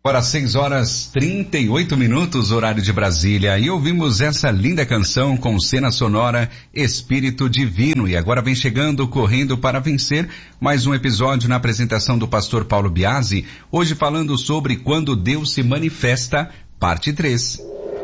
Agora 6h38, horário de Brasília, e ouvimos essa linda canção com cena sonora Espírito Divino. E agora vem chegando, correndo para vencer, mais um episódio na apresentação do pastor Paulo Biasi, hoje falando sobre quando Deus se manifesta, parte 3.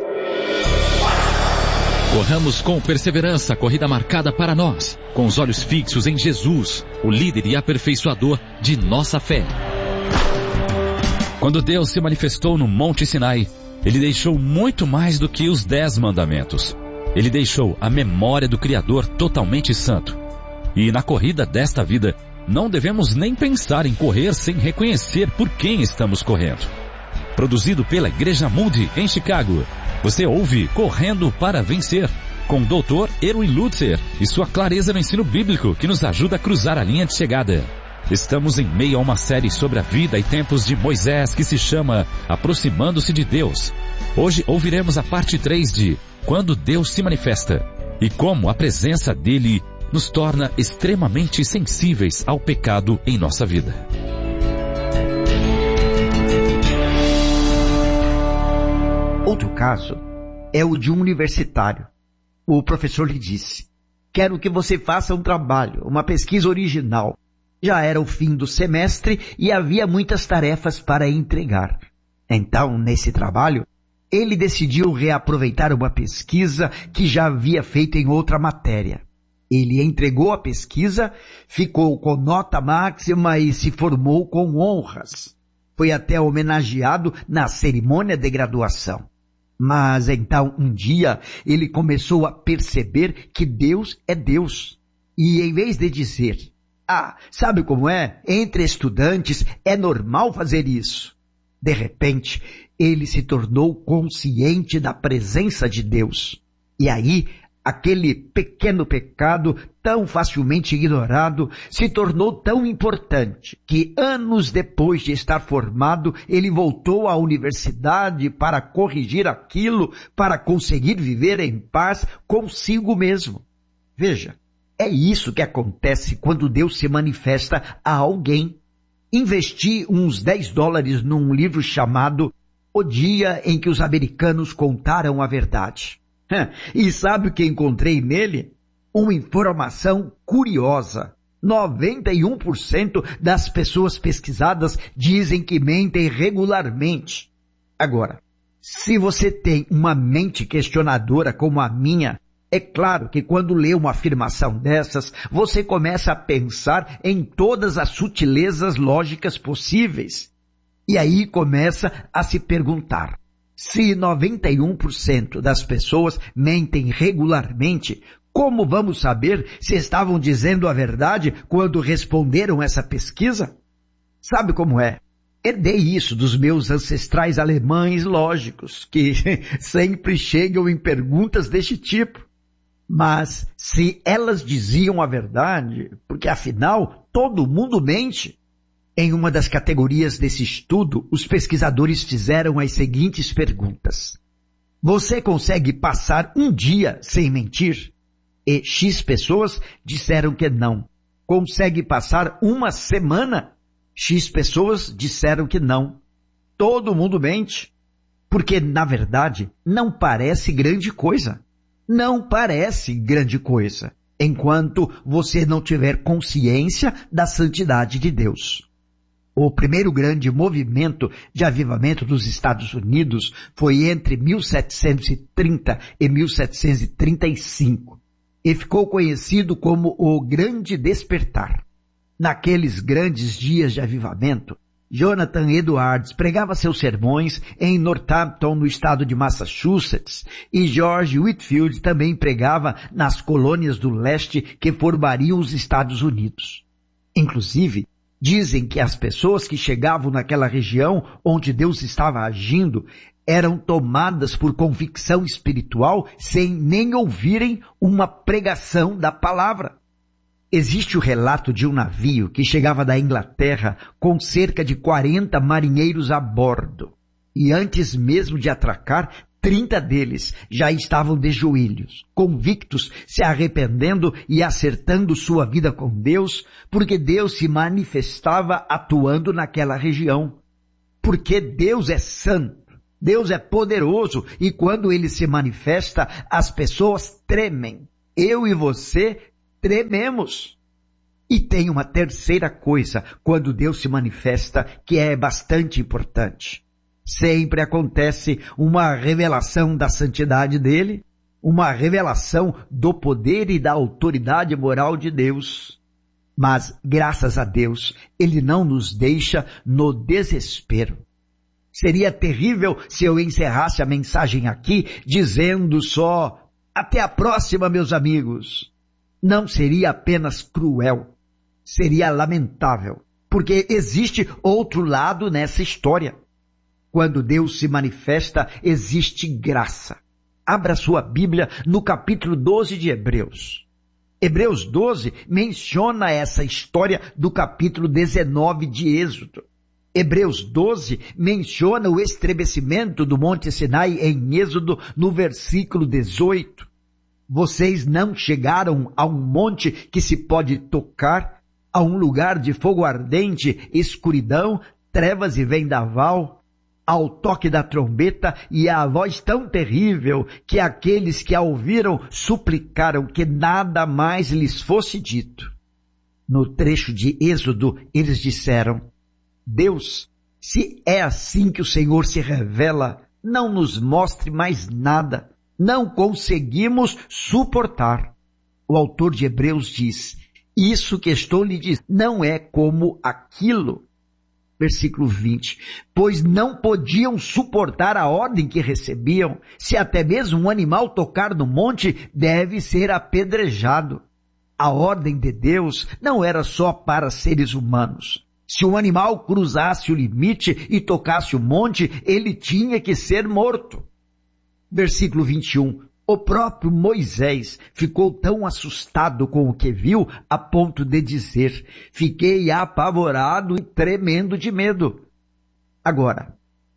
Corramos com perseverança a corrida marcada para nós, com os olhos fixos em Jesus, o líder e aperfeiçoador de nossa fé. Quando Deus se manifestou no Monte Sinai, Ele deixou muito mais do que os 10 mandamentos. Ele deixou a memória do Criador totalmente santo. E na corrida desta vida, não devemos nem pensar em correr sem reconhecer por quem estamos correndo. Produzido pela Igreja Moody, em Chicago, você ouve Correndo para Vencer, com o Dr. Erwin Lutzer e sua clareza no ensino bíblico que nos ajuda a cruzar a linha de chegada. Estamos em meio a uma série sobre a vida e tempos de Moisés que se chama Aproximando-se de Deus. Hoje ouviremos a parte 3 de Quando Deus se manifesta e como a presença dele nos torna extremamente sensíveis ao pecado em nossa vida. Outro caso é o de um universitário. O professor lhe disse: quero que você faça um trabalho, uma pesquisa original. Já era o fim do semestre e havia muitas tarefas para entregar. Então, nesse trabalho, ele decidiu reaproveitar uma pesquisa que já havia feito em outra matéria. Ele entregou a pesquisa, ficou com nota máxima e se formou com honras. Foi até homenageado na cerimônia de graduação. Mas então, um dia, ele começou a perceber que Deus é Deus. E em vez de dizer: sabe como é? Entre estudantes é normal fazer isso. De repente, ele se tornou consciente da presença de Deus. E aí, aquele pequeno pecado, tão facilmente ignorado, se tornou tão importante que anos depois de estar formado, ele voltou à universidade para corrigir aquilo, para conseguir viver em paz consigo mesmo. Veja, é isso que acontece quando Deus se manifesta a alguém. Investi uns $10 num livro chamado O Dia em que os Americanos Contaram a Verdade. E sabe o que encontrei nele? Uma informação curiosa. 91% das pessoas pesquisadas dizem que mentem regularmente. Agora, se você tem uma mente questionadora como a minha, é claro que quando lê uma afirmação dessas, você começa a pensar em todas as sutilezas lógicas possíveis. E aí começa a se perguntar: se 91% das pessoas mentem regularmente, como vamos saber se estavam dizendo a verdade quando responderam essa pesquisa? Sabe como é? Herdei isso dos meus ancestrais alemães lógicos, que sempre chegam em perguntas deste tipo. Mas se elas diziam a verdade, porque afinal todo mundo mente. Em uma das categorias desse estudo, os pesquisadores fizeram as seguintes perguntas: você consegue passar um dia sem mentir? E X pessoas disseram que não. Consegue passar uma semana? X pessoas disseram que não. Todo mundo mente. Porque, na verdade, não parece grande coisa. Não parece grande coisa, enquanto você não tiver consciência da santidade de Deus. O primeiro grande movimento de avivamento dos Estados Unidos foi entre 1730 e 1735 e ficou conhecido como o Grande Despertar. Naqueles grandes dias de avivamento, Jonathan Edwards pregava seus sermões em Northampton, no estado de Massachusetts, e George Whitefield também pregava nas colônias do leste que formariam os Estados Unidos. Inclusive, dizem que as pessoas que chegavam naquela região onde Deus estava agindo eram tomadas por convicção espiritual sem nem ouvirem uma pregação da palavra. Existe o relato de um navio que chegava da Inglaterra com cerca de 40 marinheiros a bordo. E antes mesmo de atracar, 30 deles já estavam de joelhos, convictos, se arrependendo e acertando sua vida com Deus, porque Deus se manifestava atuando naquela região. porque Deus é santo, Deus é poderoso, e quando Ele se manifesta, as pessoas tremem. Eu e você trememos. E tem uma terceira coisa, quando Deus se manifesta, que é bastante importante. Sempre acontece uma revelação da santidade dele, uma revelação do poder e da autoridade moral de Deus. Mas, graças a Deus, Ele não nos deixa no desespero. Seria terrível se eu encerrasse a mensagem aqui dizendo só, até a próxima, meus amigos. Não seria apenas cruel, seria lamentável, porque existe outro lado nessa história. Quando Deus se manifesta, existe graça. Abra sua Bíblia no capítulo 12 de Hebreus. Hebreus 12 menciona essa história do capítulo 19 de Êxodo. Hebreus 12 menciona o estremecimento do Monte Sinai em Êxodo no versículo 18. Vocês não chegaram a um monte que se pode tocar, a um lugar de fogo ardente, escuridão, trevas e vendaval, ao toque da trombeta e à voz tão terrível que aqueles que a ouviram suplicaram que nada mais lhes fosse dito. No trecho de Êxodo, eles disseram, Deus, se é assim que o Senhor se revela, não nos mostre mais nada, não conseguimos suportar. O autor de Hebreus diz, isso que estou lhe dizendo não é como aquilo. Versículo 20, pois não podiam suportar a ordem que recebiam, se até mesmo um animal tocar no monte, deve ser apedrejado. A ordem de Deus não era só para seres humanos. Se um animal cruzasse o limite e tocasse o monte, ele tinha que ser morto. Versículo 21, o próprio Moisés ficou tão assustado com o que viu a ponto de dizer, fiquei apavorado e tremendo de medo. Agora,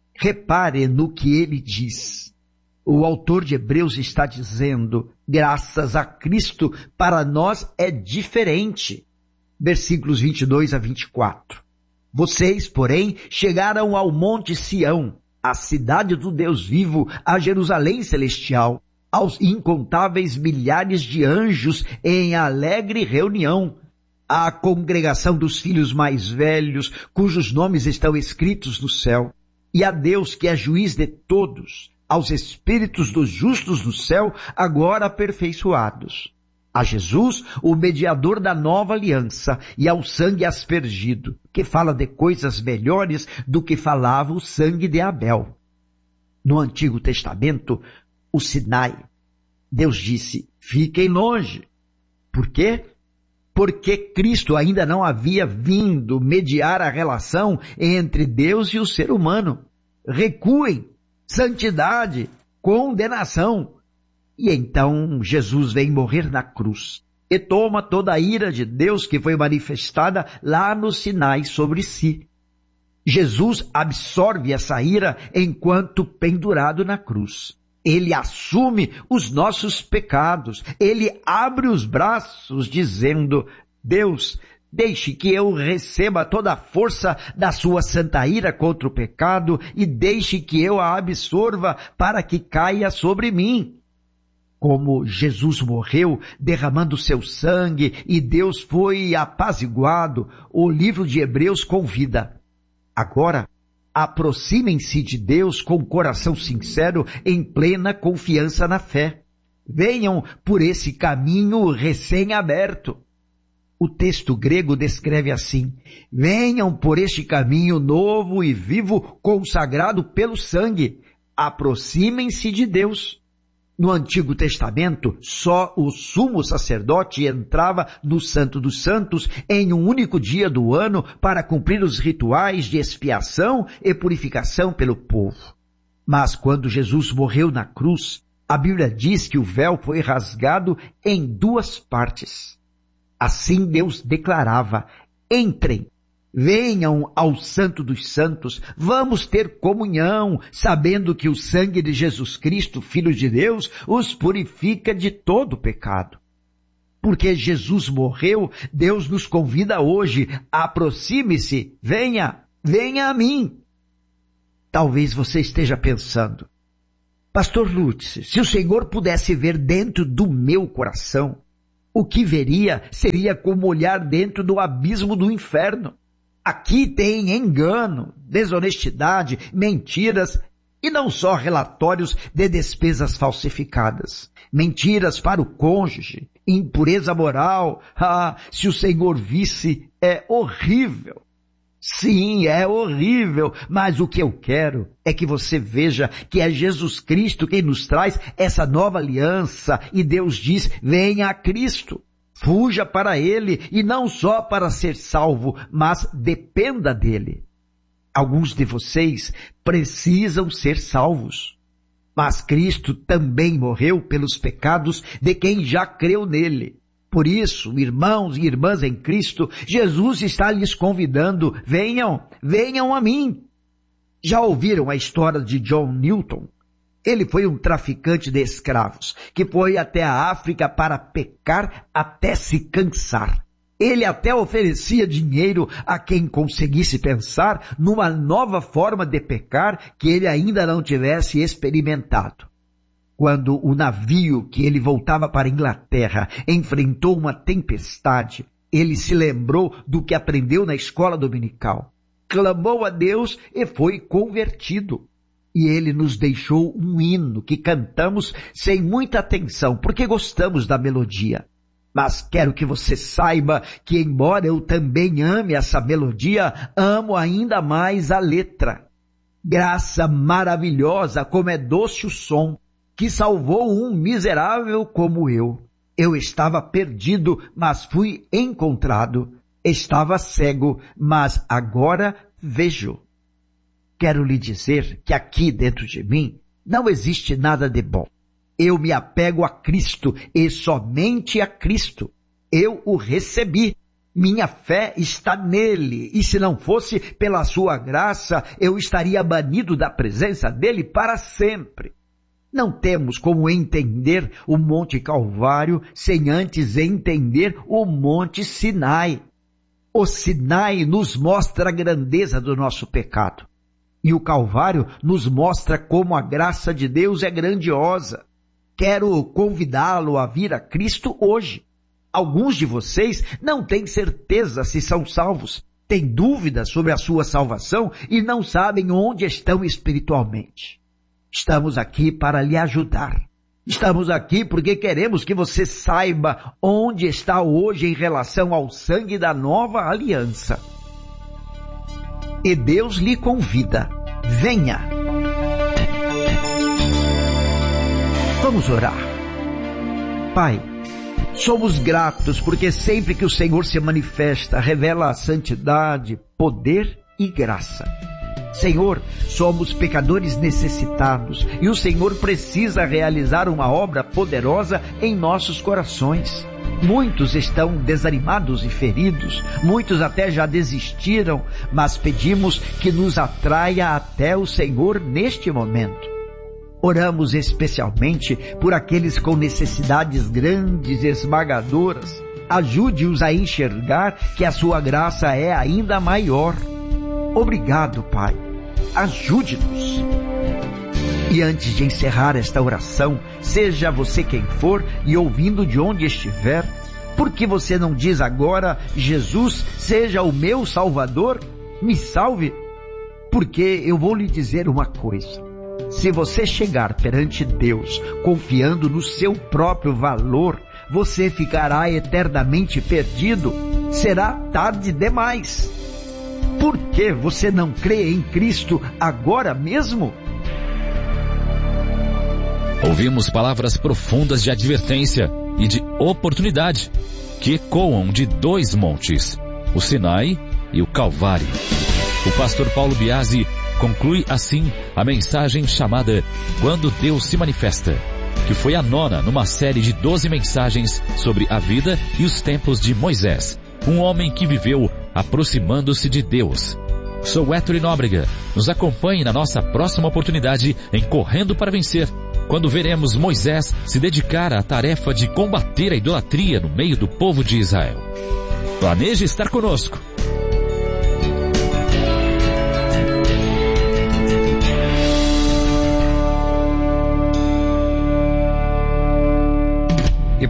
repare no que ele diz. O autor de Hebreus está dizendo, graças a Cristo, para nós é diferente. Versículos 22 a 24. Vocês, porém, chegaram ao Monte Sião, à cidade do Deus vivo, a Jerusalém celestial, aos incontáveis milhares de anjos em alegre reunião, à congregação dos filhos mais velhos, cujos nomes estão escritos no céu, e a Deus que é juiz de todos, aos espíritos dos justos no céu, agora aperfeiçoados, a Jesus, o mediador da nova aliança, e ao sangue aspergido, que fala de coisas melhores do que falava o sangue de Abel. No Antigo Testamento, o Sinai, Deus disse, fiquem longe. Por quê? Porque Cristo ainda não havia vindo mediar a relação entre Deus e o ser humano. Recuem, santidade, condenação. E então Jesus vem morrer na cruz e toma toda a ira de Deus que foi manifestada lá no Sinai sobre si. Jesus absorve essa ira enquanto pendurado na cruz. Ele assume os nossos pecados. Ele abre os braços dizendo, Deus, deixe que eu receba toda a força da sua santa ira contra o pecado e deixe que eu a absorva para que caia sobre mim. Como Jesus morreu derramando seu sangue e Deus foi apaziguado, o livro de Hebreus convida. Agora, aproximem-se de Deus com coração sincero, em plena confiança na fé. Venham por esse caminho recém-aberto. O texto grego descreve assim, venham por este caminho novo e vivo consagrado pelo sangue. Aproximem-se de Deus. No Antigo Testamento, só o sumo sacerdote entrava no Santo dos Santos em um único dia do ano para cumprir os rituais de expiação e purificação pelo povo. Mas quando Jesus morreu na cruz, a Bíblia diz que o véu foi rasgado em duas partes. Assim Deus declarava, entrem, venham ao Santo dos Santos, vamos ter comunhão, sabendo que o sangue de Jesus Cristo, Filho de Deus, os purifica de todo pecado. Porque Jesus morreu, Deus nos convida hoje, aproxime-se, venha a mim. Talvez você esteja pensando: Pastor Lutz, se o Senhor pudesse ver dentro do meu coração, o que veria seria como olhar dentro do abismo do inferno. Aqui tem engano, desonestidade, mentiras e não só relatórios de despesas falsificadas. Mentiras para o cônjuge, impureza moral. Se o Senhor visse, é horrível. Sim, é horrível, mas o que eu quero é que você veja que é Jesus Cristo quem nos traz essa nova aliança e Deus diz: venha a Cristo. Fuja para Ele, e não só para ser salvo, mas dependa dEle. Alguns de vocês precisam ser salvos, mas Cristo também morreu pelos pecados de quem já creu nele. Por isso, irmãos e irmãs em Cristo, Jesus está lhes convidando: venham a mim. Já ouviram a história de John Newton? Ele foi um traficante de escravos, que foi até a África para pecar até se cansar. Ele até oferecia dinheiro a quem conseguisse pensar numa nova forma de pecar que ele ainda não tivesse experimentado. Quando o navio que ele voltava para a Inglaterra enfrentou uma tempestade, ele se lembrou do que aprendeu na escola dominical. Clamou a Deus e foi convertido. E ele nos deixou um hino que cantamos sem muita atenção, porque gostamos da melodia. Mas quero que você saiba que, embora eu também ame essa melodia, amo ainda mais a letra. Graça maravilhosa, como é doce o som, que salvou um miserável como eu. Eu estava perdido, mas fui encontrado. Estava cego, mas agora vejo. Quero lhe dizer que aqui dentro de mim não existe nada de bom. Eu me apego a Cristo e somente a Cristo. Eu o recebi. Minha fé está nele. E se não fosse pela sua graça, eu estaria banido da presença dele para sempre. Não temos como entender o Monte Calvário sem antes entender o Monte Sinai. O Sinai nos mostra a grandeza do nosso pecado. E o Calvário nos mostra como a graça de Deus é grandiosa. Quero convidá-lo a vir a Cristo hoje. Alguns de vocês não têm certeza se são salvos, têm dúvidas sobre a sua salvação e não sabem onde estão espiritualmente. Estamos aqui para lhe ajudar. Estamos aqui porque queremos que você saiba onde está hoje em relação ao sangue da nova aliança. E Deus lhe convida: venha. Vamos orar. Pai, somos gratos porque sempre que o Senhor se manifesta, revela a santidade, poder e graça. Senhor, somos pecadores necessitados e o Senhor precisa realizar uma obra poderosa em nossos corações. Muitos estão desanimados e feridos, muitos até já desistiram, mas pedimos que nos atraia até o Senhor neste momento. Oramos especialmente por aqueles com necessidades grandes e esmagadoras. Ajude-os a enxergar que a sua graça é ainda maior. Obrigado, Pai. Ajude-nos. E antes de encerrar esta oração, seja você quem for e ouvindo de onde estiver, por que você não diz agora: Jesus, seja o meu Salvador, me salve? Porque eu vou lhe dizer uma coisa. Se você chegar perante Deus confiando no seu próprio valor, você ficará eternamente perdido. Será tarde demais. Por que você não crê em Cristo agora mesmo? Ouvimos palavras profundas de advertência e de oportunidade que ecoam de dois montes, o Sinai e o Calvário. O pastor Paulo Biasi conclui assim a mensagem chamada Quando Deus se Manifesta, que foi a 9ª numa série de 12 mensagens sobre a vida e os tempos de Moisés, um homem que viveu aproximando-se de Deus. Sou Héctor Nóbrega. Nos acompanhe na nossa próxima oportunidade em Correndo para Vencer, quando veremos Moisés se dedicar à tarefa de combater a idolatria no meio do povo de Israel. Planeje estar conosco.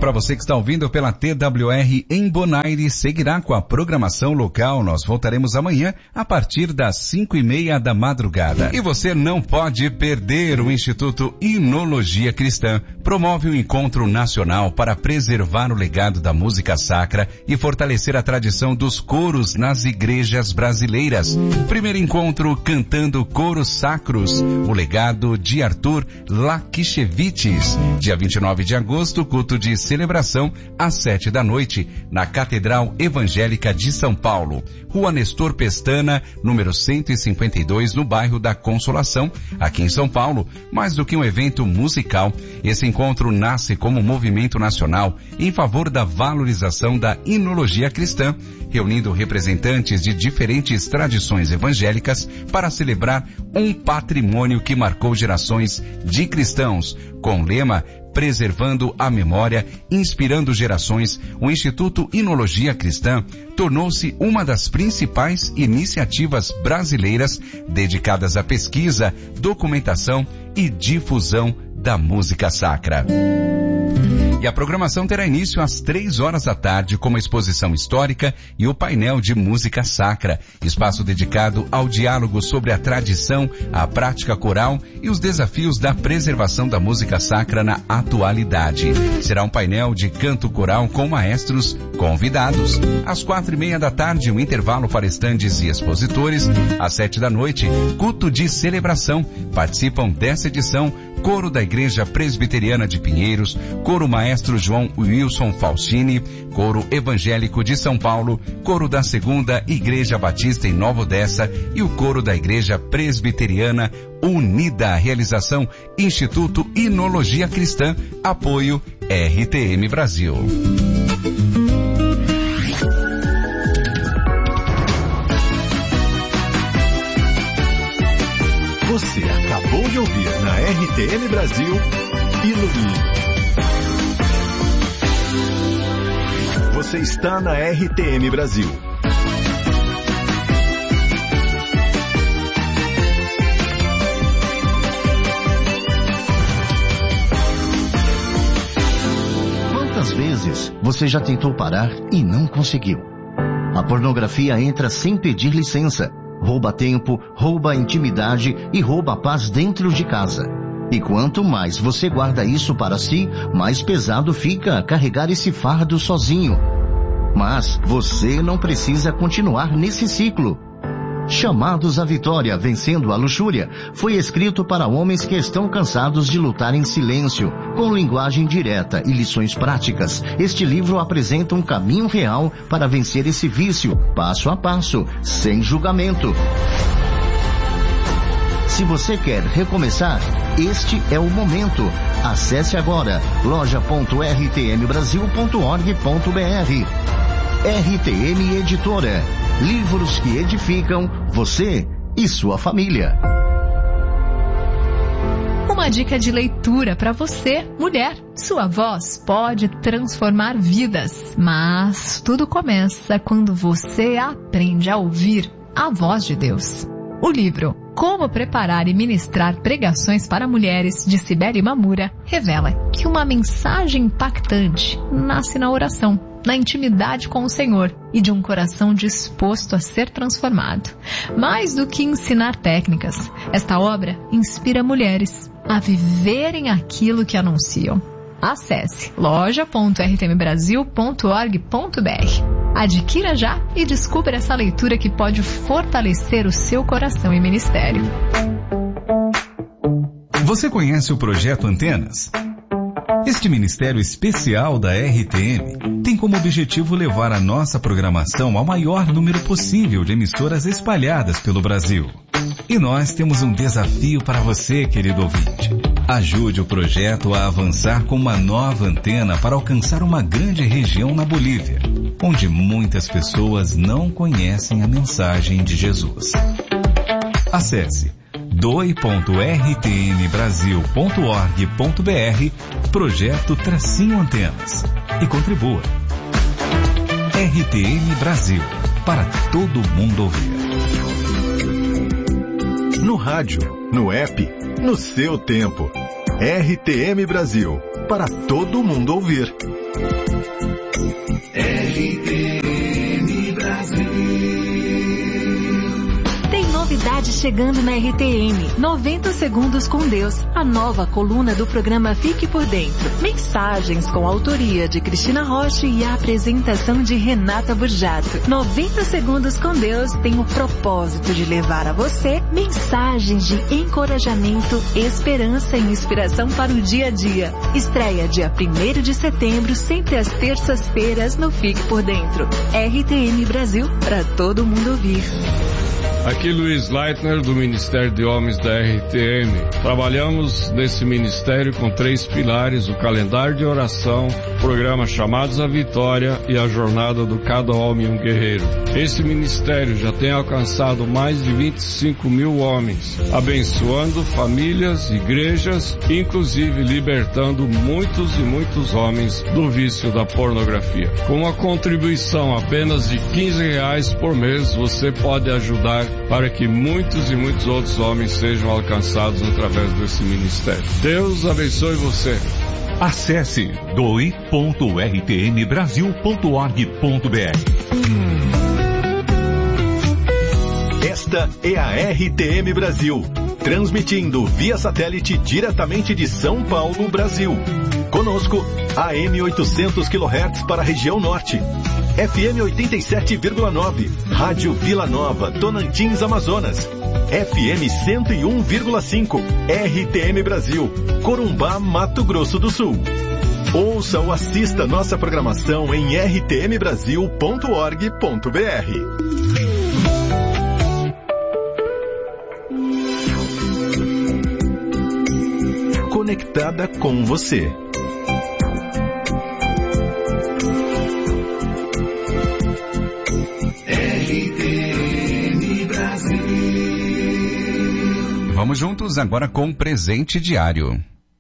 para você que está ouvindo pela TWR em Bonaire, seguirá com a programação local. Nós voltaremos amanhã a partir das 5:30 da madrugada. E você não pode perder. O Instituto Inologia Cristã promove um encontro nacional para preservar o legado da música sacra e fortalecer a tradição dos coros nas igrejas brasileiras. Primeiro encontro cantando coros sacros, o legado de Arthur Lakichevites. Dia 29 de agosto, culto de celebração às 7 da noite, na Catedral Evangélica de São Paulo. Rua Nestor Pestana, número 152, no bairro da Consolação, aqui em São Paulo. Mais do que um evento musical, esse encontro nasce como um movimento nacional em favor da valorização da inologia cristã, reunindo representantes de diferentes tradições evangélicas para celebrar um patrimônio que marcou gerações de cristãos, com o lema Preservando a Memória, Inspirando Gerações. O Instituto Inologia Cristã tornou-se uma das principais iniciativas brasileiras dedicadas à pesquisa, documentação e difusão da música sacra. E a programação terá início às 3 da tarde com uma exposição histórica e o painel de música sacra, espaço dedicado ao diálogo sobre a tradição, a prática coral e os desafios da preservação da música sacra na atualidade. Será um painel de canto coral com maestros convidados. Às 4:30 da tarde, um intervalo para estandes e expositores. Às 7 da noite, culto de celebração. Participam dessa edição Coro da Igreja Presbiteriana de Pinheiros, Coro Maestro João Wilson Faustini, Coro Evangélico de São Paulo, Coro da Segunda Igreja Batista em Nova Odessa e o Coro da Igreja Presbiteriana Unida. Realização Instituto Inologia Cristã, apoio RTM Brasil. Você acabou de ouvir na RTM Brasil, Ilumine. Você está na RTM Brasil. Quantas vezes você já tentou parar e não conseguiu? A pornografia entra sem pedir licença. Rouba tempo, rouba a intimidade e rouba a paz dentro de casa. E quanto mais você guarda isso para si, mais pesado fica carregar esse fardo sozinho. Mas você não precisa continuar nesse ciclo. Chamados à Vitória, Vencendo a Luxúria, foi escrito para homens que estão cansados de lutar em silêncio, com linguagem direta e lições práticas. Este livro apresenta um caminho real para vencer esse vício, passo a passo, sem julgamento. Se você quer recomeçar, este é o momento. Acesse agora loja.rtmbrasil.org.br. RTM Editora. Livros que edificam você e sua família. Uma dica de leitura para você, mulher. Sua voz pode transformar vidas, mas tudo começa quando você aprende a ouvir a voz de Deus. O livro Como Preparar e Ministrar Pregações para Mulheres, de Cibele Mamura, revela que uma mensagem impactante nasce na oração, na intimidade com o Senhor e de um coração disposto a ser transformado. Mais do que ensinar técnicas, esta obra inspira mulheres a viverem aquilo que anunciam. Acesse loja.rtmbrasil.org.br. Adquira já e descubra essa leitura que pode fortalecer o seu coração e ministério. Você conhece o Projeto Antenas? Este ministério especial da RTM tem como objetivo levar a nossa programação ao maior número possível de emissoras espalhadas pelo Brasil. E nós temos um desafio para você, querido ouvinte. Ajude o projeto a avançar com uma nova antena para alcançar uma grande região na Bolívia, onde muitas pessoas não conhecem a mensagem de Jesus. Acesse doe.rtmbrasil.org.br Projeto-Antenas e contribua. RTM Brasil, para todo mundo ouvir. No rádio, no app, no seu tempo. RTM Brasil, para todo mundo ouvir. RTM Brasil. Tem novidade chegando na RTM. 90 Segundos com Deus. A nova coluna do programa Fique por Dentro. Mensagens com a autoria de Cristina Rocha e a apresentação de Renata Burjato. 90 Segundos com Deus tem o propósito de levar a você mensagens de encorajamento, esperança e inspiração para o dia a dia. Estreia dia 1º de setembro, sempre às terças-feiras no Fique por Dentro. RTM Brasil, para todo mundo ouvir. Aqui Luiz Leitner, do Ministério de Homens da RTM. Trabalhamos nesse ministério com 3 pilares: o calendário de oração, o programa Chamados à Vitória e a jornada do Cada Homem um Guerreiro. Esse ministério já tem alcançado mais de 25 mil homens, abençoando famílias, igrejas, inclusive libertando muitos e muitos homens do vício da pornografia. Com uma contribuição apenas de R$15 por mês, você pode ajudar para que muitos e muitos outros homens sejam alcançados através desse ministério. Deus abençoe você. Acesse doe.rtmbrasil.org.br. Esta é a RTM Brasil, transmitindo via satélite diretamente de São Paulo, Brasil. Conosco, AM 800 kHz para a região norte, FM 87,9, Rádio Vila Nova, Tonantins, Amazonas, FM 101,5, RTM Brasil, Corumbá, Mato Grosso do Sul. Ouça ou assista nossa programação em rtmbrasil.org.br. Conectada com você. RTM Brasil. Vamos juntos agora com Presente Diário.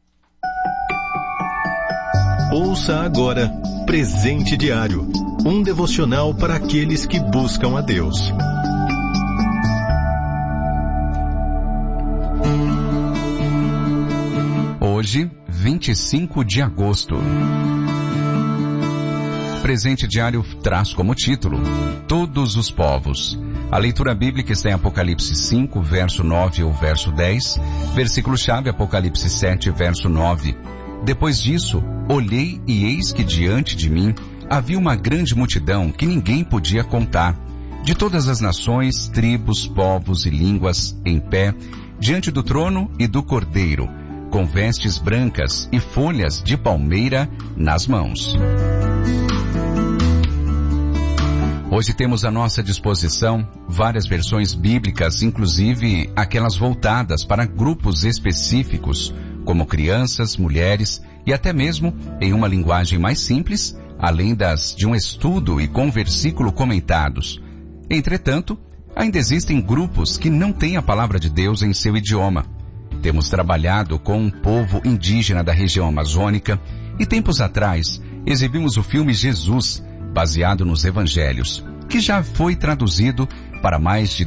Ouça agora Presente Diário, um devocional para aqueles que buscam a Deus. Hoje, 25 de agosto. Presente Diário traz como título Todos os Povos. A leitura bíblica está em Apocalipse 5, verso 9 ou verso 10, versículo-chave Apocalipse 7, verso 9. Depois disso, olhei e eis que diante de mim havia uma grande multidão que ninguém podia contar, de todas as nações, tribos, povos e línguas, em pé, diante do trono e do Cordeiro, com vestes brancas e folhas de palmeira nas mãos. Hoje temos à nossa disposição várias versões bíblicas, inclusive aquelas voltadas para grupos específicos, como crianças, mulheres e até mesmo em uma linguagem mais simples, além das de um estudo e com versículo comentados. Entretanto, ainda existem grupos que não têm a palavra de Deus em seu idioma. Temos trabalhado com um povo indígena da região amazônica e tempos atrás exibimos o filme Jesus, baseado nos evangelhos, que já foi traduzido para mais de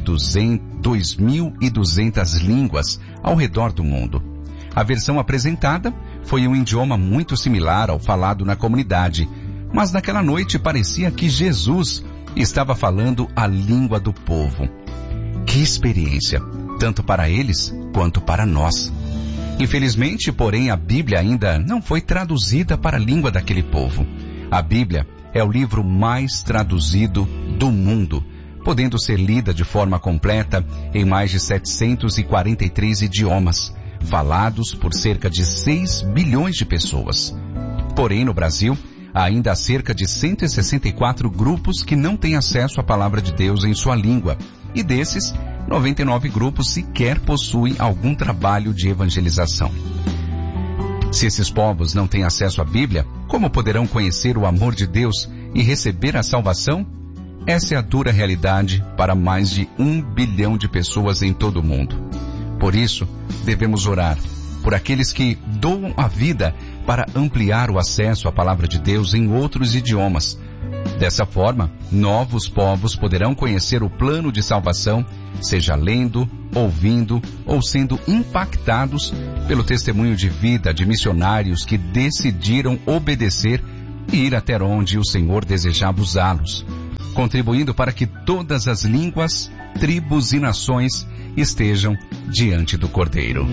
2.200 línguas ao redor do mundo. A versão apresentada foi em um idioma muito similar ao falado na comunidade, mas naquela noite parecia que Jesus estava falando a língua do povo. Que experiência, tanto para eles quanto para nós. Infelizmente, porém, a Bíblia ainda não foi traduzida para a língua daquele povo. A Bíblia é o livro mais traduzido do mundo, podendo ser lida de forma completa em mais de 743 idiomas, falados por cerca de 6 bilhões de pessoas. Porém, no Brasil, há ainda cerca de 164 grupos que não têm acesso à palavra de Deus em sua língua, e desses, 99 grupos sequer possuem algum trabalho de evangelização. Se esses povos não têm acesso à Bíblia, como poderão conhecer o amor de Deus e receber a salvação? Essa é a dura realidade para mais de 1 bilhão de pessoas em todo o mundo. Por isso, devemos orar por aqueles que doam a vida para ampliar o acesso à palavra de Deus em outros idiomas. Dessa forma, novos povos poderão conhecer o plano de salvação, seja lendo, ouvindo ou sendo impactados pelo testemunho de vida de missionários que decidiram obedecer e ir até onde o Senhor desejava usá-los, contribuindo para que todas as línguas, tribos e nações estejam diante do Cordeiro.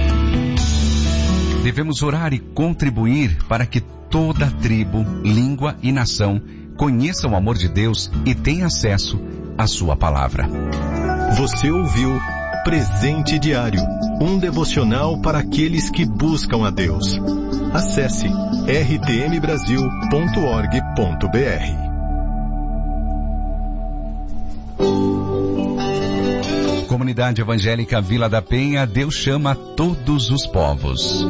Devemos orar e contribuir para que toda tribo, língua e nação conheçam o amor de Deus e tenham acesso à sua palavra. Você ouviu Presente Diário, um devocional para aqueles que buscam a Deus. Acesse rtmbrasil.org.br. Comunidade Evangélica Vila da Penha, Deus chama todos os povos.